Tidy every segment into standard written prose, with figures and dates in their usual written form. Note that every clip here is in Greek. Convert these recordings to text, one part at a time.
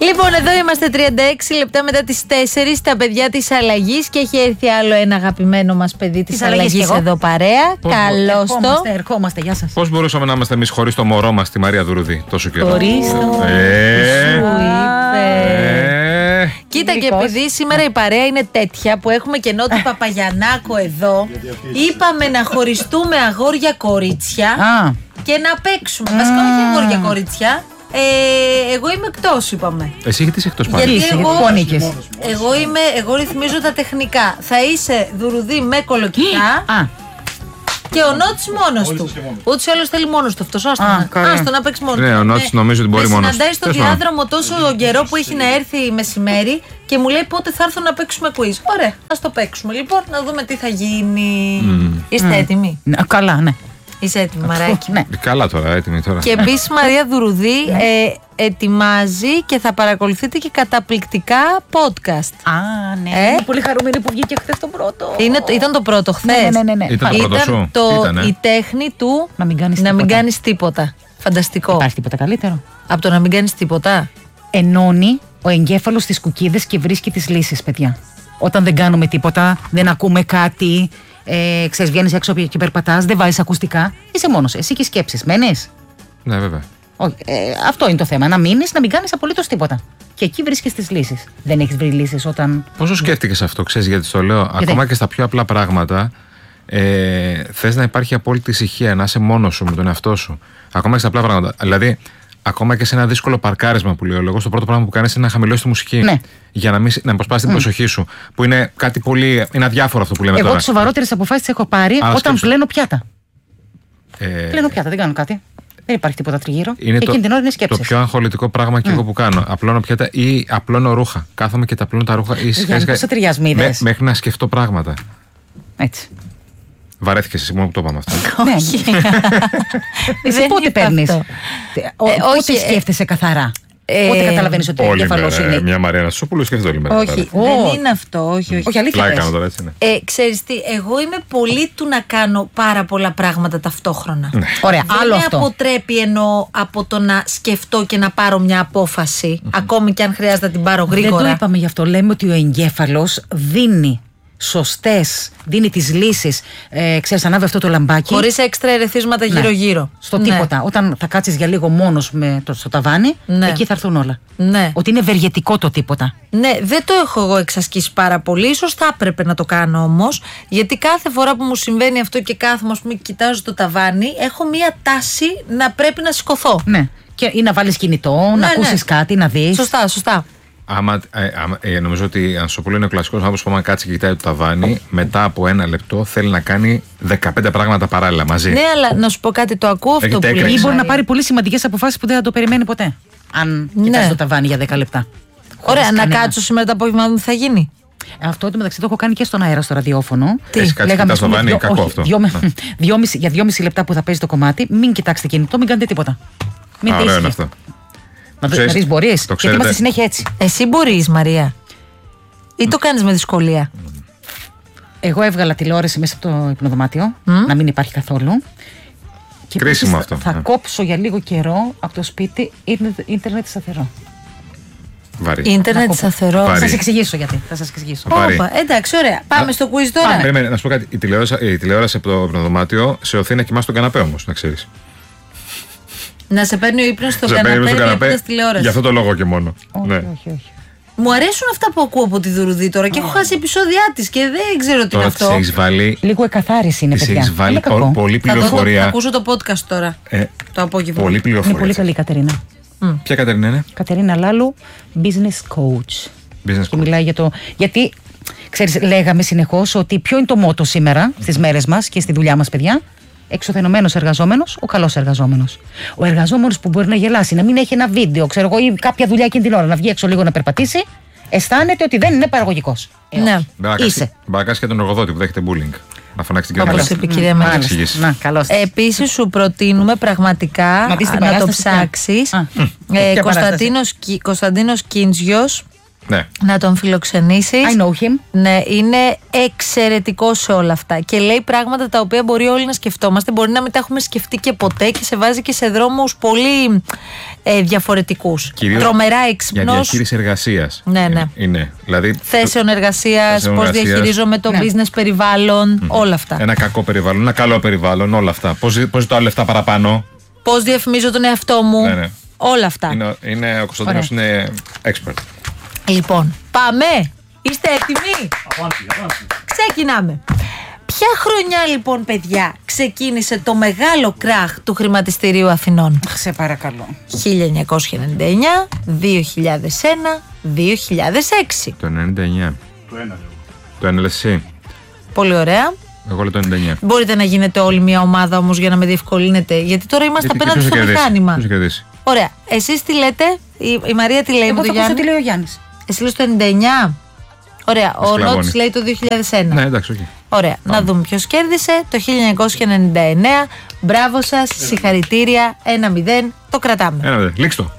Λοιπόν, εδώ είμαστε 36 λεπτά μετά τις 4, τα παιδιά της αλλαγής, και έχει έρθει άλλο ένα αγαπημένο μας παιδί της αλλαγής εδώ παρέα. Καλώς το. Ερχόμαστε, γεια σας. Πώς μπορούσαμε να είμαστε εμείς χωρίς το μωρό μας, τη Μαρία Δουρουδή, τόσο καιρό? Χωρίς το. Κοίτα, και επειδή σήμερα η παρέα είναι τέτοια που έχουμε και Νότι Παπαγιαννάκο εδώ, είπαμε να χωριστούμε αγόρια-κορίτσια και να παίξουμε. Βασικά όχι αγόρια-κορίτσια. Εγώ είμαι εκτός, είπαμε. Εσύ γιατί είσαι εκτός πάλι? Γιατί εγώ ρυθμίζω τα τεχνικά. Θα είσαι Δουρουδή με κολοκυθά. Και ο Νότης μόνος του. Ούτως ή άλλως θέλει μόνος του αυτός. Άστο να παίξει μόνος του. Ναι, ο Νότης νομίζω ότι μπορεί μόνος του. Συναντάει στο διάδρομο τόσο καιρό που έχει να έρθει μεσημέρι και μου λέει πότε θα έρθω να παίξουμε quiz. Ωραία, ας το παίξουμε λοιπόν, να δούμε τι θα γίνει. Είστε έτοιμοι? Καλά, ναι. Είσαι έτοιμη, Μαράκι? Ναι. Καλά τώρα, έτοιμη τώρα. Και επίσης Μαρία Δουρουδή ετοιμάζει και θα παρακολουθείτε και καταπληκτικά podcast. Ναι. Είμαι πολύ χαρούμενη που βγήκε χθες το πρώτο. Ήταν το πρώτο χθες. Ναι. Ήταν το πρώτο σου? Η τέχνη του να μην κάνεις τίποτα. Φανταστικό. Υπάρχει τίποτα καλύτερο από το να μην κάνεις τίποτα? Ενώνει ο εγκέφαλος στις κουκίδες και βρίσκει τις λύσεις, παιδιά. Όταν δεν κάνουμε τίποτα, δεν ακούμε κάτι, ξέρεις, βγαίνεις έξω και περπατάς, δεν βάζεις ακουστικά, είσαι μόνος εσύ και οι σκέψεις. Μένεις? Ναι, βέβαια. Αυτό είναι το θέμα. Να μείνεις, να μην κάνεις απολύτως τίποτα. Και εκεί βρίσκεις τις λύσεις. Δεν έχεις βρει λύσεις όταν. Πόσο σκέφτηκες αυτό, ξέρεις, γιατί το λέω? Ακόμα και στα πιο απλά πράγματα, θες να υπάρχει απόλυτη ησυχία, να είσαι μόνος σου με τον εαυτό σου. Ακόμα και στα απλά πράγματα. Δηλαδή, ακόμα και σε ένα δύσκολο παρκάρισμα που λέω εγώ, το πρώτο πράγμα που κάνεις είναι να χαμηλώσεις τη μουσική. Ναι. Για να αποσπάσεις την προσοχή σου. Που είναι κάτι πολύ. Είναι αδιάφορο αυτό που λέμε τώρα. Εγώ τις σοβαρότερες αποφάσεις έχω πάρει όταν πλένω πιάτα. Πλένω πιάτα, δεν κάνω κάτι. Δεν υπάρχει τίποτα τριγύρω. Εκείνη την ώρα είναι σκέψεις. Το πιο αγχολητικό πράγμα και εγώ που κάνω. Απλώνω πιάτα ή απλώνω ρούχα. Κάθομαι και τα απλώνω τα ρούχα ή μέχρι να σκεφτώ πράγματα. Έτσι. Βαρέθηκες εσύ μόνο που το είπαμε αυτό? Όχι. Εσύ πότε παίρνεις? Πότε σκέφτεσαι καθαρά? Πότε καταλαβαίνεις ότι ο εγκέφαλος είναι? Μια Μαρία Νασόπουλου σκέφτεται όλη μέρα. Όχι, δεν είναι αυτό. Όχι, αλήθεια. Κάνω τώρα, έτσι είναι. Ξέρεις τι, εγώ είμαι πολύ του να κάνω πάρα πολλά πράγματα ταυτόχρονα. Ωραία, άλλο αυτό. αυτό. Δεν με αποτρέπει εννοώ από το να σκεφτώ και να πάρω μια απόφαση, ακόμη και αν χρειάζεται να την πάρω γρήγορα. Δεν το είπαμε γι' αυτό. Λέμε ότι ο εγκέφαλος δίνει σωστές, δίνει τις λύσεις. Ξέρεις, ανάβει αυτό το λαμπάκι. Χωρίς έξτρα ερεθίσματα γύρω-γύρω. Στο τίποτα. Όταν θα κάτσεις για λίγο μόνος στο ταβάνι, εκεί θα έρθουν όλα. Ναι. Ότι είναι ευεργετικό το τίποτα. Ναι, δεν το έχω εγώ εξασκήσει πάρα πολύ. Ίσως θα έπρεπε να το κάνω όμως. Γιατί κάθε φορά που μου συμβαίνει αυτό και κάθομαι, ας πούμε, κοιτάζω το ταβάνι, έχω μία τάση να πρέπει να σηκωθώ. Ναι. Ή να βάλεις κινητό, να ακούσεις κάτι, να δεις. Σωστά. Νομίζω ότι αν σου πω είναι ο κλασικός άνθρωπος που άμα κάτσει και κοιτάει το ταβάνι, μετά από ένα λεπτό θέλει να κάνει 15 πράγματα παράλληλα μαζί. Ναι, αλλά να σου πω κάτι, το ακούω αυτό που λέει. Ή μπορεί να πάρει πολύ σημαντικές αποφάσεις που δεν θα το περιμένει ποτέ. Αν κοιτάζει το ταβάνι για 10 λεπτά. Ωραία, να κάτσω σήμερα το απόγευμα μου θα γίνει. Αυτό το μεταξύ το έχω κάνει και στον αέρα στο ραδιόφωνο. Έχει κάτσει κοιτάς το ταβάνι, κακό αυτό. Για 2,5 λεπτά που θα παίζει το κομμάτι, μην κοιτάξετε κινητό, μην κάνετε τίποτα. Ωραίο είναι αυτό. Να δεις, μπορείς. Γιατί είμαστε συνέχεια έτσι. Εσύ μπορείς, Μαρία? Ή το κάνεις με δυσκολία? Εγώ έβγαλα τηλεόραση μέσα από το υπνοδωμάτιο, να μην υπάρχει καθόλου. Και κρίσιμο αυτό. Θα κόψω για λίγο καιρό από το σπίτι ίντερνετ σταθερό. Ίντερνετ σταθερό. Θα σας εξηγήσω γιατί. Θα σας εξηγήσω. Εντάξει, ωραία. Πάμε στο quiz τώρα. Περίμενε, να σου πω κάτι. Η τηλεόραση από το υπνοδωμάτιο σε οθεί να κοιμάσαι στον καναπέ όμως, να ξέρεις. Να σε παίρνει ο ύπνος στον καναπέ και τηλεόραση. Για αυτό το λόγο και μόνο. Όχι. Μου αρέσουν αυτά που ακούω από τη Δουρουδή τώρα και έχω χάσει επεισόδια της και δεν ξέρω τι είναι αυτό. Έχεις βάλει. Λίγο εκαθάριση είναι, παιδιά. Έχεις βάλει πολλή πληροφορία. Θα ακούσω το podcast τώρα. Το απόγευμα. Πολλή πληροφορία. Είναι πολύ καλή η Κατερίνα. Ποια Κατερίνα είναι? Κατερίνα Λάλου, business coach. Και μιλάει για το. Γιατί, ξέρεις, λέγαμε συνεχώς ότι ποιο είναι το μότο σήμερα στις μέρες μας και στη δουλειά μας, παιδιά? Εξωθενωμένος εργαζόμενος, ο καλός εργαζόμενος. Ο εργαζόμενος που μπορεί να γελάσει, να μην έχει ένα βίντεο, ξέρω εγώ, ή κάποια δουλειά εκείνη την ώρα, να βγει έξω λίγο να περπατήσει, αισθάνεται ότι δεν είναι παραγωγικός. Ναι, είσαι. Μπαρακάς και τον εργοδότη που δέχεται bullying. Να φωνάξει την όπως είπε η κυρία Μέλισσα. Επίσης σου προτείνουμε πραγματικά να το ψάξεις. Κωνσταντίνος Κίντσιος, Ναι. Να τον φιλοξενήσεις. I know him. Ναι, είναι εξαιρετικό σε όλα αυτά. Και λέει πράγματα τα οποία μπορεί όλοι να σκεφτόμαστε. Μπορεί να μην τα έχουμε σκεφτεί και ποτέ και σε βάζει και σε δρόμους πολύ διαφορετικούς. Τρομερά έξυπνος. Για διαχείριση εργασίας. Ναι. Είναι. Δηλαδή, θέσεων εργασίας, πώς διαχειρίζομαι το business περιβάλλον, όλα αυτά. Ένα κακό περιβάλλον, ένα καλό περιβάλλον, όλα αυτά. Πώς ζητάω λεφτά παραπάνω. Πώς διαφημίζω τον εαυτό μου. Ναι. Όλα αυτά. Ο Κωνσταντίνος είναι expert. Λοιπόν, πάμε. Είστε έτοιμοι? Ξεκινάμε. Ποια χρονιά λοιπόν, παιδιά, ξεκίνησε το μεγάλο κράχ του χρηματιστηρίου Αθηνών? Σε παρακαλώ. 1999, 2001, 2006. Το 99. Το NLC. Πολύ ωραία. Εγώ λέω το 99. Μπορείτε να γίνετε όλη μια ομάδα όμως για να με διευκολύνετε, γιατί τώρα είμαστε απέναντι στο μηχάνημα. Ποιος κερδίσει? Ωραία. Εσείς τι λέτε? Η Μαρία τι λέει? Εγώ με το θα ακούσω Γιάννη? τι λέει ο Γιάννης. Εσύ λες το 99. Ωραία. Ο Νότης λέει το 2001. Ναι, εντάξει, όχι. Ωραία. Να δούμε ποιος κέρδισε. Το 1999. Μπράβο σας. Συγχαρητήρια. 1-0. Το κρατάμε. 1-0. Λήξτε το.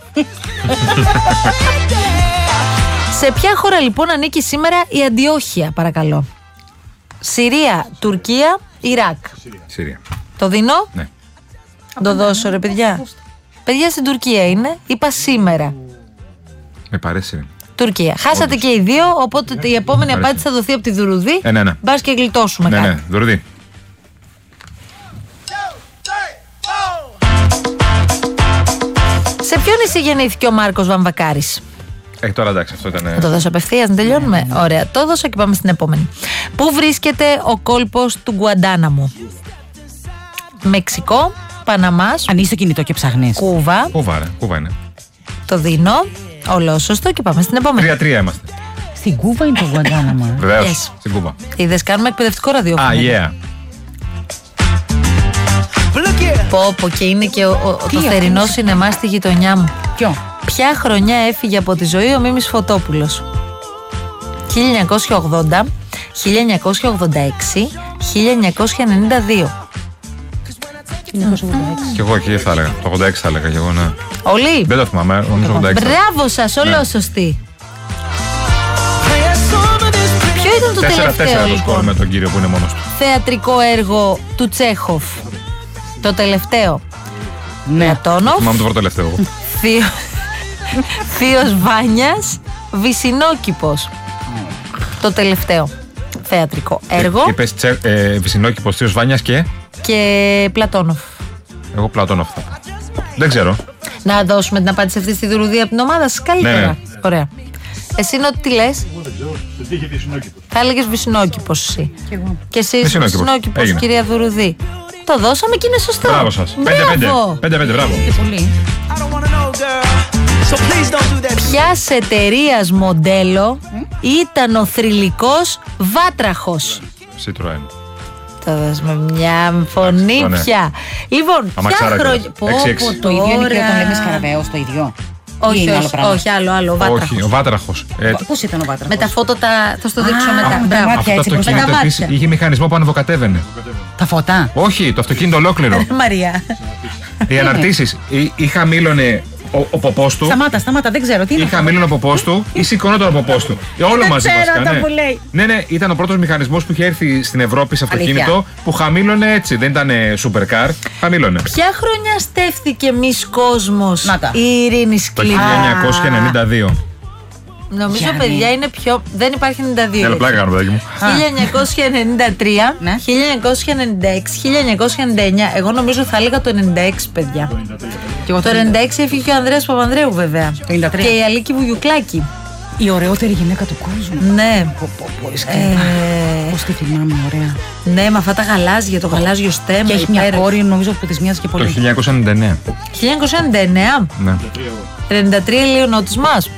Σε ποια χώρα λοιπόν ανήκει σήμερα η Αντιόχεια, παρακαλώ? Συρία, Τουρκία, Ιράκ. Συρία. Το δίνω? Ναι. Το δώσω, ρε παιδιά. Παιδιά, στην Τουρκία είναι. Είπα σήμερα. Με παρέσει. Τουρκία. Χάσατε και οι δύο, οπότε η επόμενη απάντηση θα δοθεί από τη Δουρουδή. Ναι. Μπας και γλιτώσουμε κάτι. Ναι, Δουρουδή. Σε ποιο νησί γεννήθηκε ο Μάρκος Βαμβακάρης? Τώρα εντάξει, αυτό ήταν. Θα το δώσω απευθείας, να τελειώνουμε. Ωραία, το δώσω και πάμε στην επόμενη. Πού βρίσκεται ο κόλπος του Γκουαντάναμο? Μεξικό, Παναμάς. Ανοίξει το κινητό και ψάχνεις. Κούβα. Κούβα είναι. Το δίνω. Ολόσωστο και πάμε στην επόμενη. 3-3 είμαστε. Στην Κούβα είναι το Γκουαντάναμο. Βεβαίως, στην Κούβα. Είδες, κάνουμε εκπαιδευτικό ραδιόφωνο. Yeah. Πω, και είναι και το θερινό σινεμά στη γειτονιά μου. Ποιο? Ποια χρονιά έφυγε από τη ζωή ο Μίμης Φωτόπουλος? 1980, 1986, 1992. Κι εγώ εκεί θα έλεγα. Το 86 θα έλεγα κι εγώ, ναι. Όλοι? Δεν το θυμάμαι, νομίζω 86. Μπράβο σας, ολόσωστοι. Ποιο ήταν το τελευταίο λοιπόν με τον κύριο που είναι μόνος του? θεατρικό έργο του Τσέχοφ? Το τελευταίο. Πλατώνοφ. Θυμάμαι το πρώτο τελευταίο. Θείος Βάνιας, Βυσινόκηπος. Το τελευταίο θεατρικό έργο. Είπες Βυσινόκηπος, Θείος Βάνιας και Πλατώνοφ. Εγώ Πλατώνοφ θα πω. Δεν ξέρω. Να δώσουμε την απάντηση αυτή στη Δουρουδία από την ομάδα σας καλύτερα. Ναι. Ωραία. Εσύ Νότι τι λες? Θα έλεγες Βυσινόκηπος εσύ. Και εσύ Βυσινόκηπος, κυρία Δουρουδή. Το δώσαμε και είναι σωστό. Μπράβο σας. 5-5, μπράβο. Πολύ. Ποιας εταιρείας μοντέλο ήταν ο θρυλικός Βάτραχος? Citroën. Το δώσουμε μια φωνή πια. Λοιπόν, ποια χρόνια. Το ίδιο είναι και όταν λέμε Σκαραβαίος, το ίδιο. Όχι, άλλο. Ο Βάτραχος. Όχι, ο Βάτραχος. Πώς ήταν ο Βάτραχος? Με τα φώτα θα στο δείξω μετά. με τα μάτια. Αυτό το αυτοκίνητο επίσης είχε μηχανισμό που ανεβοκατέβαινε. Τα φώτα. Όχι, το αυτοκίνητο ολόκληρο. Μαρία. Οι αναρτήσεις ή χαμήλωνε ο ποπός του. Σταμάτα, δεν ξέρω τι είναι. Ή χαμήλωνε ο ποπός του ή σηκωνόταν ο ποπός του. Όλο μαζί βασικά. Ναι. Που λέει. Ναι, ήταν ο πρώτος μηχανισμός που είχε έρθει στην Ευρώπη σε αυτοκίνητο που χαμήλωνε έτσι. Δεν ήταν supercar, χαμήλωνε. Ποια χρονιά στέφθηκε Μις Κόσμος η Ειρήνη Σκληρή? Το 1992. Νομίζω, παιδιά, είναι πιο. Δεν υπάρχει 92. Έλα, πλάκα κάνω, παιδάκι μου. 1993, 1996, 1999. Εγώ νομίζω θα έλεγα το 96, παιδιά. Το 96 έφυγε και ο Ανδρέας Παπανδρέου, βέβαια. Το 93. Και η Αλίκη Βουγιουκλάκη. Η ωραιότερη γυναίκα του κόσμου. Ναι. Πώς τη θυμάμαι, ωραία. Ναι, με αυτά τα γαλάζια, το γαλάζιο στέμμα. Και έχει μια κόρη, νομίζω που της μοιάζει και πολύ. Το 1999. 1999. Ναι. 93 λέει ο Νότης μας.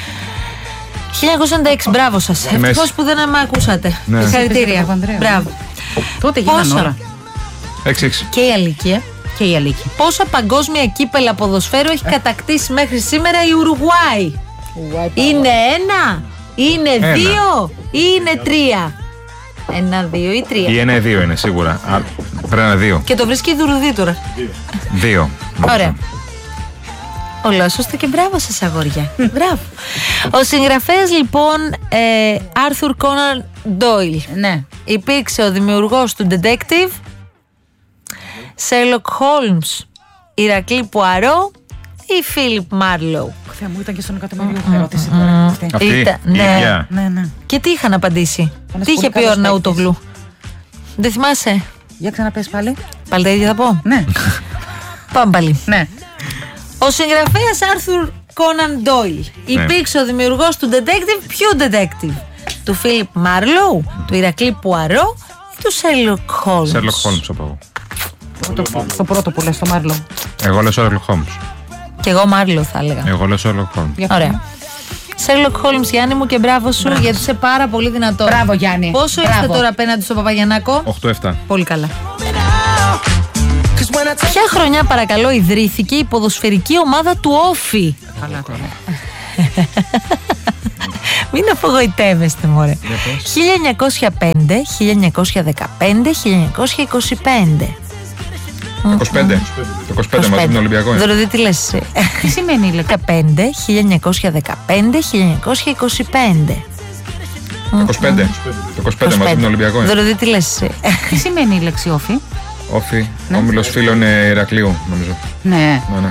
1996, μπράβο σας. Ευτυχώς που δεν με ακούσατε. Συγχαρητήρια. Μπράβο. Τότε γίνανε όλα. 6-6. Και η Αλίκη. Και η Αλίκη. Πόσα παγκόσμια κύπελα ποδοσφαίρου έχει κατακτήσει μέχρι σήμερα η Ουρουγουάη? Είναι 1, είναι 2 ή είναι 3? 1, 2 ή 3? Ή 1-2 είναι σίγουρα. Πρέπει να είναι 2. Και το βρίσκει η Δουρουδή τώρα. 2. Ωραία. Ολόσωστο και μπράβο σας, αγόρια. Μπράβο. Ο συγγραφέας λοιπόν Άρθουρ Κόναν Ντόιλ. Ναι. Υπήρξε ο δημιουργός του Detective, Sherlock Holmes, Ηρακλή Πουαρό ή Φίλιπ Μάρλοου. Θεέ μου, ήταν και στον εκατομμύριο ερώτηση τώρα. Αυτή η ίδια. Ναι. Και τι είχαν απαντήσει? Τι είχε πει ο Αρναούτογλου? Δεν θυμάσαι? Για ξαναπες πάλι. Πάλι τα ίδια θα πω. Ναι. Πάμε πάλι. Ναι. Ο συγγραφέας Άρθουρ Κόναν Ντόιλ υπήρξε ο δημιουργός του Detective. Ποιο Detective? Του Φίλιπ Μάρλοου, του Ηρακλή Πουαρό ή του Sherlock Holmes? Sherlock Holmes, θα πω. Στο πρώτο που λες, το Μάρλο. Εγώ λέω Sherlock Holmes. Και εγώ Μάρλο θα έλεγα. Εγώ λέω Sherlock Holmes. Ωραία. Sherlock Holmes, Γιάννη μου, και μπράβο σου, γιατί είσαι πάρα πολύ δυνατό. Μπράβο, Γιάννη. Πόσο είστε τώρα απέναντι στον Παπαγιαννάκο? 8-7. Πολύ καλά. Ποια χρονιά, παρακαλώ, ιδρύθηκε η ποδοσφαιρική ομάδα του Όφη? Καλά τώρα. Μην απογοητεύεστε, μωρέ. 1905, 1915, 1925. 25. Το 25 μαζί με τον Ολυμπιακό. Δηλαδή τι λες εσύ? Τι σημαίνει η λέξη? 15, 1915, 1925. 25. Το 25 μαζί με τον Ολυμπιακό. Δηλαδή τι λες εσύ? Τι σημαίνει η λέξη όφη? Όφη, όμιλος φίλων Ηρακλείου, νομίζω. Ναι.